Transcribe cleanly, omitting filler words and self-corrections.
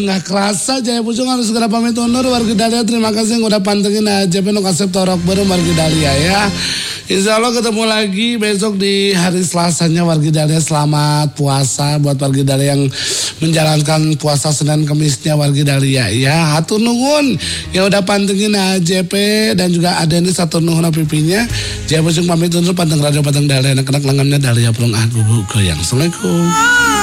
nggak kerasa Jaya Pucung harus segera pamit undur. Wargi Dahlia terima kasih yang udah pantengin aja penuh kasih torok bareng Wargi Dahlia ya. Insya Allah ketemu lagi besok di hari Selasanya Wargi Dahlia. Selamat puasa buat Wargi Dahlia yang menjalankan puasa Senin Kemisnya Wargi Dahlia ya. Hatur nuhun yang udah pantengin AJP dan juga ada ini satu nuhun pipinya. Jaya Pucung pamit undur panteng radio Pateng Dahlia. Anak-anak lengannya Dahlia Prung Agung goyang. Assalamualaikum.